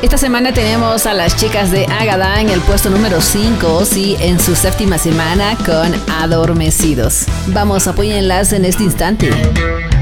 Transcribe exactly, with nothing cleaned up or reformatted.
Esta semana tenemos a las chicas de Ágada en el puesto número cinco, sí, en su séptima semana con Adormecidos. Vamos, apóyenlas en este instante.